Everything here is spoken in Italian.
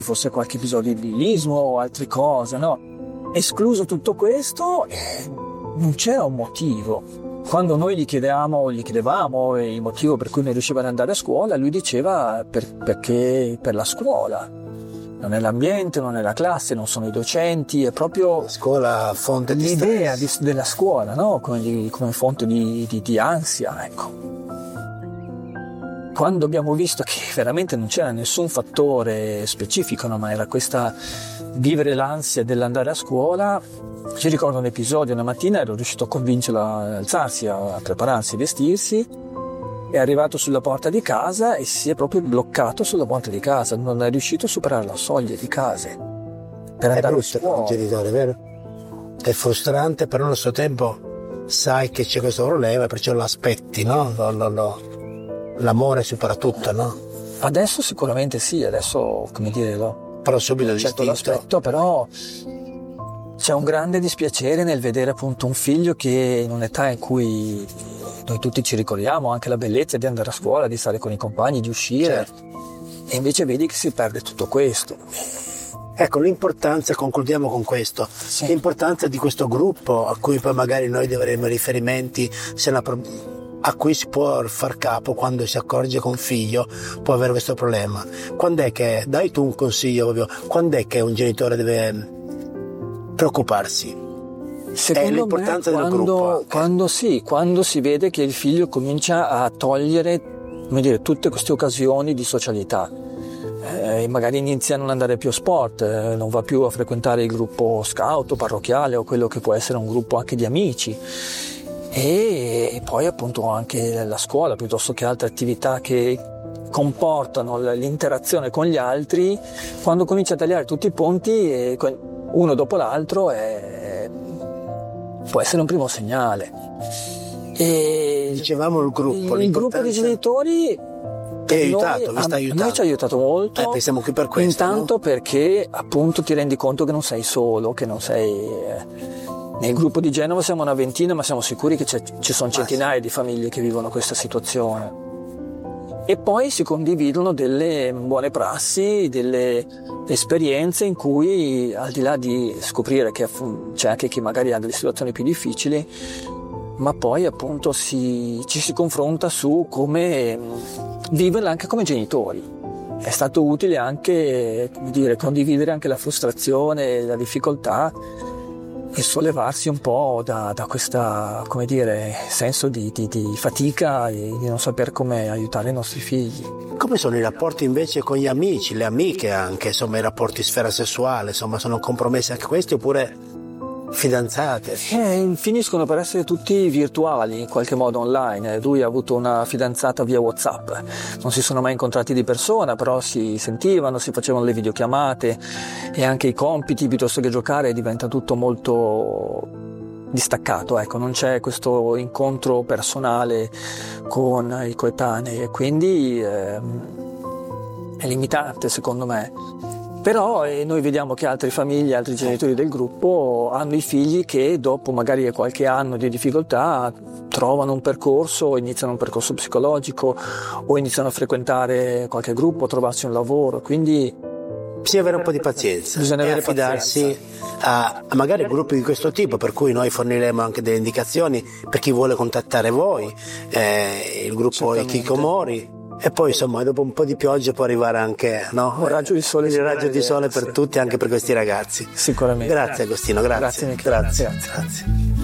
fosse qualche episodio di bullismo o altre cose, no? Escluso tutto questo, non c'era un motivo. Quando noi gli chiedevamo il motivo per cui non riusciva ad andare a scuola, lui diceva perché per la scuola. Non è l'ambiente, non è la classe, non sono i docenti, è proprio la scuola fonte di l'idea della scuola, no? Come fonte di ansia, ecco. Quando abbiamo visto che veramente non c'era nessun fattore specifico, no? Ma era questa vivere l'ansia dell'andare a scuola, ci ricordo un episodio, una mattina ero riuscito a convincerla ad alzarsi, a prepararsi, a vestirsi, è arrivato sulla porta di casa e si è proprio bloccato sulla porta di casa, non è riuscito a superare la soglia di casa per andare a scuola. È brutto, genitore, vero? È frustrante, però allo stesso tempo sai che c'è questo problema e perciò lo aspetti, no? L'amore supera tutto, no? Adesso sicuramente sì, adesso come dire però subito certo l'aspetto, però c'è un grande dispiacere nel vedere appunto un figlio che in un'età in cui noi tutti ci ricordiamo anche la bellezza di andare a scuola, di stare con i compagni, di uscire, certo. E invece vedi che si perde tutto questo. Ecco, l'importanza, concludiamo con questo, sì. L'importanza di questo gruppo a cui poi magari noi dovremo riferimenti a cui si può far capo quando si accorge che un figlio può avere questo problema. Quando è che, dai tu un consiglio proprio, quando è che un genitore deve preoccuparsi? Secondo l'importanza me, del gruppo. Quando si vede che il figlio comincia a togliere, come dire, tutte queste occasioni di socialità. Magari inizia a non andare più a sport, non va più a frequentare il gruppo scout o parrocchiale o quello che può essere un gruppo anche di amici. E poi appunto anche la scuola piuttosto che altre attività che comportano l'interazione con gli altri, quando comincia a tagliare tutti i ponti uno dopo l'altro può essere un primo segnale. E dicevamo il gruppo di genitori ti ha aiutato, vi sta aiutando. Noi ci ha aiutato molto, siamo qui per questo, intanto no? Perché appunto ti rendi conto che non sei solo, che non sei nel gruppo di Genova siamo una ventina, ma siamo sicuri che ci sono centinaia di famiglie che vivono questa situazione. E poi si condividono delle buone prassi, delle esperienze in cui, al di là di scoprire che c'è anche chi magari ha delle situazioni più difficili, ma poi appunto ci si confronta su come viverla anche come genitori. È stato utile anche, come dire, condividere anche la frustrazione, la difficoltà e sollevarsi un po' da questa, come dire, senso di fatica e di non saper come aiutare i nostri figli. Come sono i rapporti invece con gli amici, le amiche anche, insomma i rapporti sfera sessuale, insomma sono compromessi anche questi oppure fidanzate? Finiscono per essere tutti virtuali, in qualche modo online. Lui ha avuto una fidanzata via WhatsApp, non si sono mai incontrati di persona, però si sentivano, si facevano le videochiamate e anche i compiti piuttosto che giocare diventa tutto molto distaccato, ecco, non c'è questo incontro personale con i coetanei e quindi è limitante secondo me. Però noi vediamo che altre famiglie, altri genitori del gruppo hanno i figli che dopo magari qualche anno di difficoltà trovano un percorso, iniziano un percorso psicologico o iniziano a frequentare qualche gruppo, trovarsi un lavoro, quindi bisogna avere un po' di pazienza, bisogna affidarsi a magari gruppi di questo tipo, per cui noi forniremo anche delle indicazioni per chi vuole contattare voi, il gruppo Hikikomori. E poi insomma dopo un po' di pioggia può arrivare anche un raggio di sole, per tutti, anche per questi ragazzi. Sicuramente. Grazie Agostino, grazie. Grazie.